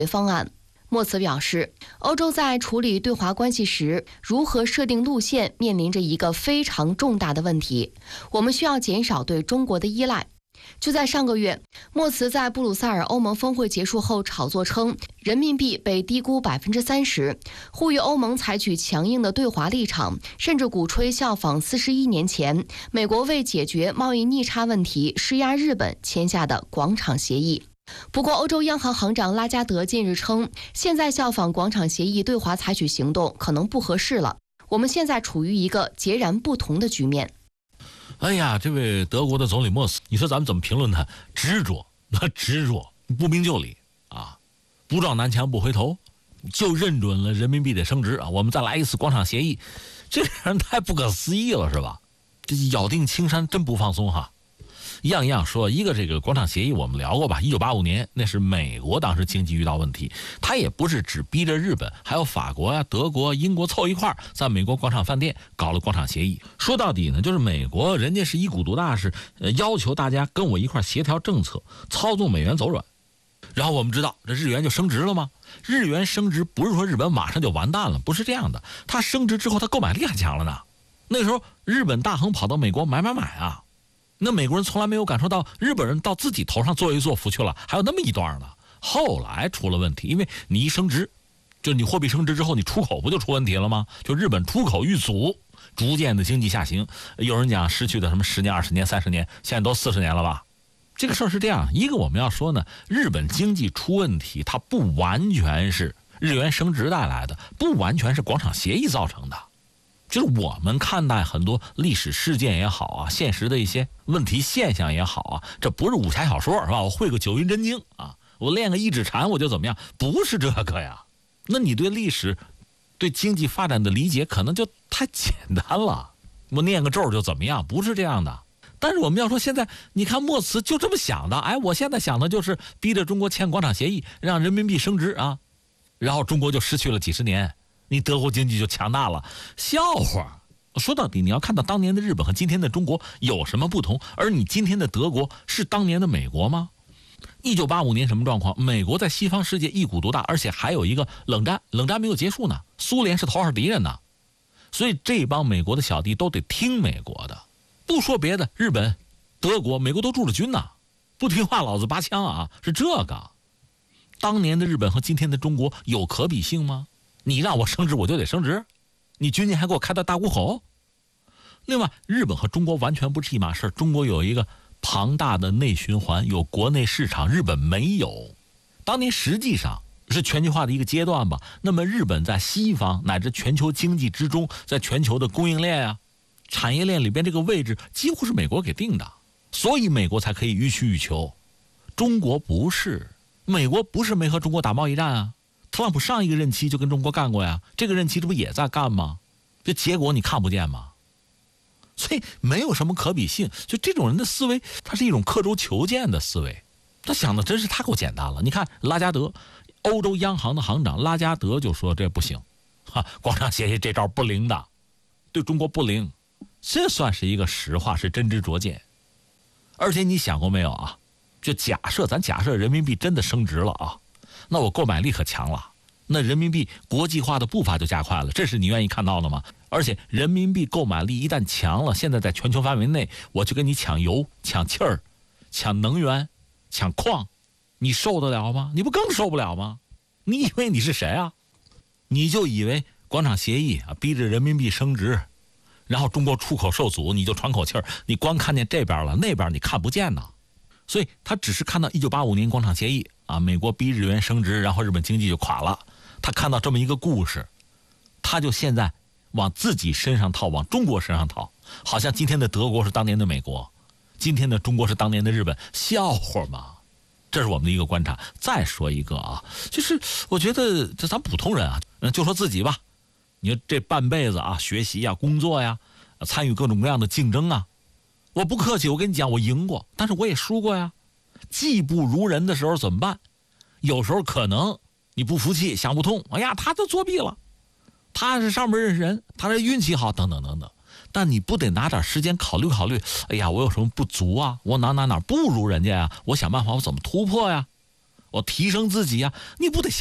方案。莫茨表示，欧洲在处理对华关系时，如何设定路线，面临着一个非常重大的问题。我们需要减少对中国的依赖。就在上个月，莫茨在布鲁塞尔欧盟峰会结束后炒作称，人民币被低估30%，呼吁欧盟采取强硬的对华立场，甚至鼓吹效仿41年前美国为解决贸易逆差问题施压日本签下的广场协议。不过，欧洲央行行长拉加德近日称，现在效仿广场协议对华采取行动可能不合适了。我们现在处于一个截然不同的局面。 哎呀，这位德国的总理莫斯，你说咱们怎么评论他？执着，不明就里啊，不撞南墙不回头，就认准了人民币得升值啊！我们再来一次广场协议，这人太不可思议了，是吧？这咬定青山真不放松哈。样样说，一个这个广场协议我们聊过吧，1985年那是美国当时经济遇到问题，它也不是只逼着日本，还有法国呀、德国、英国凑一块在美国广场饭店搞了广场协议。说到底呢，就是美国人家是一股独大，是要求大家跟我一块协调政策，操纵美元走软。然后我们知道这日元就升值了吗？日元升值不是说日本马上就完蛋了，不是这样的，它升值之后它购买力还强了呢。那时候日本大亨跑到美国买啊，那美国人从来没有感受到日本人到自己头上作威作福去了，还有那么一段呢。后来出了问题，因为你一升值，就你货币升值之后，你出口不就出问题了吗？就日本出口遇阻，逐渐的经济下行。有人讲失去的什么10年、20年、30年，现在都40年了吧？这个事儿是这样，一个我们要说呢，日本经济出问题，它不完全是日元升值带来的，不完全是广场协议造成的。就是我们看待很多历史事件也好啊，现实的一些问题现象也好啊，这不是武侠小说是吧？我会个九阴真经啊，我练个一指禅我就怎么样？不是这个呀。那你对历史、对经济发展的理解可能就太简单了。我念个咒就怎么样？不是这样的。但是我们要说现在，你看莫茨就这么想的，哎，我现在想的就是逼着中国签广场协议，让人民币升值啊，然后中国就失去了几十年。你德国经济就强大了，笑话。说到底，你要看到当年的日本和今天的中国有什么不同，而你今天的德国是当年的美国吗？1985年什么状况？美国在西方世界一股独大，而且还有一个冷战没有结束呢，苏联是头号敌人呢，所以这帮美国的小弟都得听美国的，不说别的，日本、德国、美国都驻了军呢，不听话老子拔枪啊，是这个。当年的日本和今天的中国有可比性吗？你让我升值我就得升值，你军舰还给我开到大沽口。另外，日本和中国完全不是一码事，中国有一个庞大的内循环，有国内市场，日本没有。当年实际上是全球化的一个阶段吧，那么日本在西方乃至全球经济之中，在全球的供应链啊、产业链里边这个位置几乎是美国给定的，所以美国才可以予取予求。中国不是，美国不是没和中国打贸易战啊，特朗普上一个任期就跟中国干过呀，这个任期这不也在干吗？这结果你看不见吗？所以没有什么可比性。就这种人的思维，他是一种刻舟求剑的思维，他想的真是太够简单了。你看拉加德，欧洲央行的行长拉加德就说这不行，广场协议这招不灵的，对中国不灵，这算是一个实话，是真知灼见。而且你想过没有啊？就咱假设人民币真的升值了啊，那我购买力可强了，那人民币国际化的步伐就加快了，这是你愿意看到的吗？而且人民币购买力一旦强了，现在在全球范围内，我去跟你抢油、抢气儿、抢能源、抢矿，你受得了吗？你不更受不了吗？你以为你是谁啊？你就以为广场协议啊，逼着人民币升值，然后中国出口受阻，你就喘口气儿，你光看见这边了，那边你看不见呢。所以他只是看到1985年广场协议啊，美国逼日元升值，然后日本经济就垮了。他看到这么一个故事，他就现在往自己身上套，往中国身上套，好像今天的德国是当年的美国，今天的中国是当年的日本，笑话吗？这是我们的一个观察。再说一个啊，就是我觉得这咱普通人啊，就说自己吧，你说这半辈子啊，学习啊，工作呀，参与各种各样的竞争啊，我不客气，我跟你讲，我赢过，但是我也输过呀。技不如人的时候怎么办？有时候可能你不服气，想不通，哎呀，他就作弊了，他是上面认识人，他是运气好，等等等等。但你不得拿点时间考虑考虑，哎呀，我有什么不足啊？我哪不如人家呀？我想办法，我怎么突破呀？ 我提升自己呀，你不得